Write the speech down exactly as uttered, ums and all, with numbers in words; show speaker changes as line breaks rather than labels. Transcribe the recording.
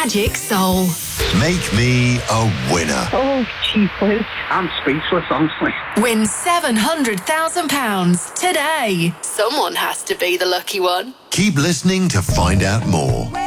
Magic Soul.
Make me a winner.
Oh, jeepers.
I'm speechless, honestly.
Win seven hundred thousand pounds today. Someone has to be the lucky one.
Keep listening to find out more.